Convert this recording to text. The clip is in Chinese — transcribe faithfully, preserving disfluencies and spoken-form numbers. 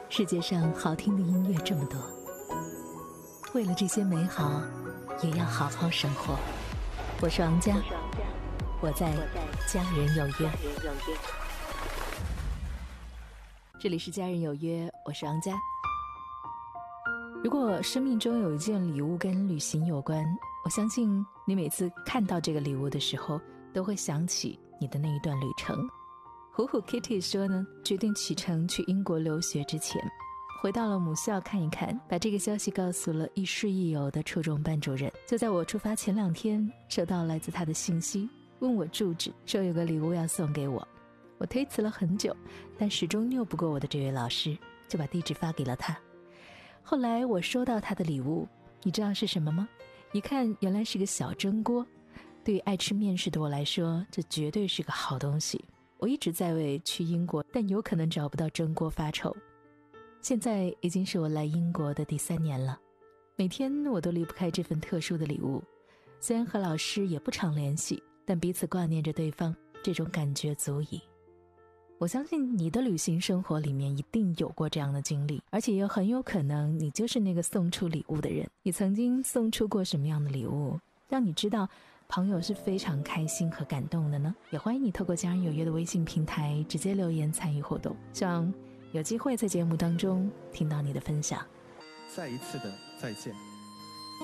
世界上好听的音乐这么多，为了这些美好也要好好生活。我是王佳，我在家人有约。这里是家人有约，我是王佳。如果生命中有一件礼物跟旅行有关，我相信你每次看到这个礼物的时候都会想起你的那一段旅程。虎虎 Kitty 说呢，决定启程去英国留学之前，回到了母校看一看，把这个消息告诉了亦师亦友的初中班主任。就在我出发前两天，收到来自他的信息，问我住址，说有个礼物要送给我。我推辞了很久，但始终拗不过我的这位老师，就把地址发给了他。后来我收到他的礼物，你知道是什么吗？一看原来是个小蒸锅。对于爱吃面食的我来说，这绝对是个好东西。我一直在为去英国但有可能找不到蒸锅发愁。现在已经是我来英国的第三年了，每天我都离不开这份特殊的礼物。虽然和老师也不常联系，但彼此挂念着对方，这种感觉足矣。我相信你的旅行生活里面一定有过这样的经历，而且也很有可能你就是那个送出礼物的人。你曾经送出过什么样的礼物，让你知道朋友是非常开心和感动的呢？也欢迎你透过家人有约的微信平台直接留言参与活动，希望有机会在节目当中听到你的分享。 再一次的再见。